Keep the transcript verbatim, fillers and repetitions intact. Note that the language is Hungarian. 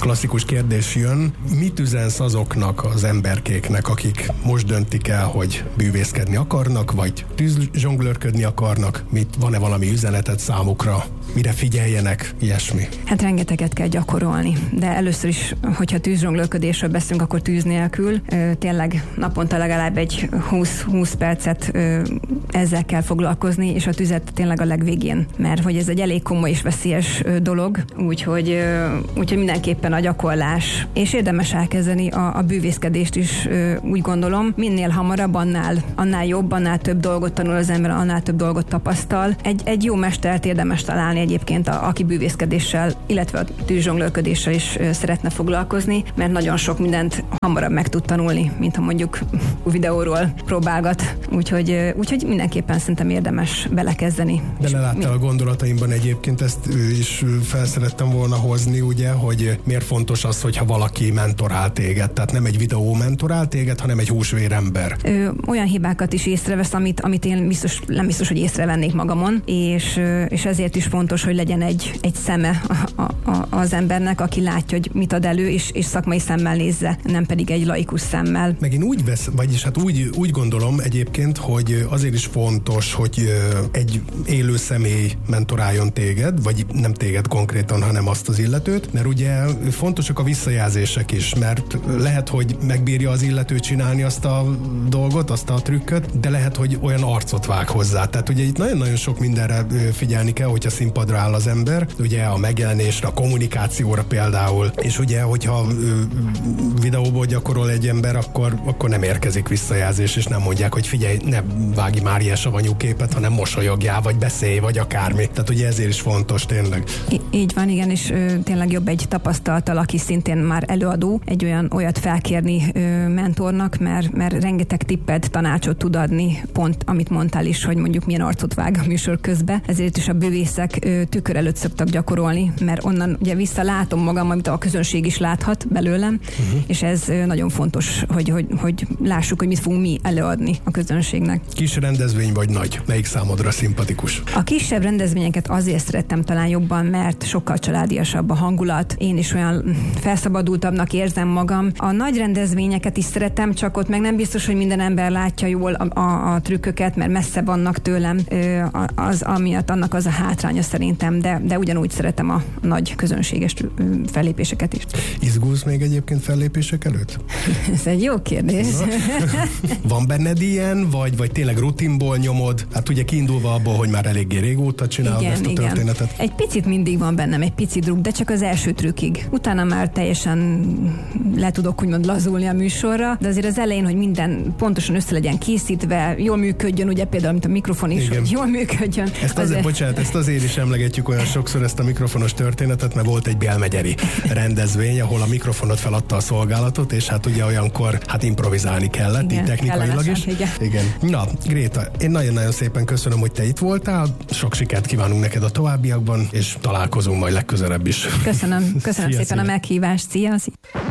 klasszikus kérdés jön, mit üzensz azoknak az emberkéknek, akik most döntik el, hogy bűvészkedni akarnak, vagy tűzzsonglőrködni akarnak? Mit, van-e valami üzenetet számukra? Mire figyeljenek? Ilyesmi. Hát rengeteget kell gyakorolni, de először is, hogyha tűzzsonglőrködésről beszélünk, akkor tűz nélkül. Tényleg naponta legalább egy húsz percet ezzel kell foglalkozni, és a tüzet tényleg a legvégén, mert hogy ez egy elég komoly és veszélyes dolog, úgyhogy, úgyhogy mindenképpen a gyakorlás. És érdemes elkezdeni a, a bűvészkedést is, úgy gondolom. Minél hamarabb, annál, annál jobb, annál több dolgot tanul az ember, annál több dolgot tapasztal. Egy, egy jó mestert érdemes találni egyébként, a, aki bűvészkedéssel, illetve a tűzzsonglőrködéssel is szeretne foglalkozni, mert nagyon sok mindent hamarabb meg tud tanulni, mint ha mondjuk videóról próbálgat. Úgyhogy, úgyhogy mindenképpen szerintem érdemes belekezdeni. De leláttál a gondolataimban egyébként, ezt is felszerettem volna hozni, ugye, hogy miért fontos az, hogyha valaki mentorál téged, tehát nem egy videó mentorál téged, hanem egy húsvérember. Ö, olyan hibákat is észrevesz, amit, amit én biztos, nem biztos, hogy észrevennék magamon, és, és ezért is fontos, hogy legyen egy, egy szeme a, a, az embernek, aki látja, hogy mit ad elő, és, és szakmai szemmel nézze, nem pedig egy laikus szemmel. Meg én úgy vesz, vagyis hát úgy, úgy gondolom egyébként, hogy azért is fontos, hogy egy élő személy mentoráljon téged, vagy nem téged konkrétan, hanem azt az illetőt, mert ugye fontosak a visszajelzések is, mert lehet, hogy megbírja az illető csinálni azt a dolgot, azt a trükköt, de lehet, hogy olyan arcot vág hozzá. Tehát ugye itt nagyon-nagyon sok mindenre figyelni kell, hogyha színpadra áll az ember, ugye a megjelenésre, a kommunikációra például, és ugye, hogyha videóból gyakorol egy ember, akkor, akkor nem érkezik visszajelzés, és nem mondják, hogy figyelj, ne vágj már ilyen savanyú képet, hanem mosolyogjál, vagy beszélj, vagy akármi. Tehát ugye ezért is fontos tényleg. I- így van, igen, és ö, tényleg jobb egy tapasztalattal, aki szintén már előadó, egy olyan olyat felkérni ö, mentornak, mert, mert rengeteg tippet, tanácsot tud adni, pont amit mondtál is, hogy mondjuk milyen arcot vág a műsor közben. Ezért is a bűvészek ö, tükör előtt szoktak gyakorolni, mert onnan ugye visszalátom magam, amit a közönség is láthat belőlem, uh-huh. és ez ö, nagyon fontos, hogy, hogy, hogy lássuk, hogy mit fogunk mi előadni a közönségnek. Kis rendezvény vagy nagy? Melyik számodra szimpatikus? A kisebb rendezvényeket azért szerettem talán jobban, mert sokkal családiasabb a hangulat. Én is olyan felszabadultabbnak érzem magam. A nagy rendezvényeket is szeretem, csak ott meg nem biztos, hogy minden ember látja jól a, a, a trükköket, mert messze vannak tőlem. Az, amiatt annak az a hátránya szerintem, de, de ugyanúgy szeretem a nagy közönséges fellépéseket is. Izgulsz még egyébként fellépések előtt? Ez egy jó kérdés. Van benned ilyen, vagy, vagy tényleg rutinból nyomod? Hát ugye kiindulva abból, hogy már eléggé régóta csinálod igen, ezt a igen. történetet. Egy picit mindig van bennem, egy pici druk, de csak az első trükkig. Utána már teljesen le tudok úgymond lazulni a műsorra, de azért az elején, hogy minden pontosan össze legyen készítve, jól működjön, ugye például, mint a mikrofon is, igen. hogy jól működjön. Ezt azért, bocsánat, ezt azért is emlegetjük olyan sokszor, ezt a mikrofonos történetet, mert volt egy belmegyeri rendezvény, ahol a mikrofonot feladta a szolgálatot, és hát ugye olyankor hát improvizálni kellett, igen, így technikailag is. Igen. igen. Na, Gréta, én nagyon-nagyon szépen köszönöm, hogy te itt voltál, sok sikert kívánunk neked a továbbiakban, és találkozunk majd legközelebb is. Köszönöm, köszönöm szia, szépen szia. a meghívást, szia! szia.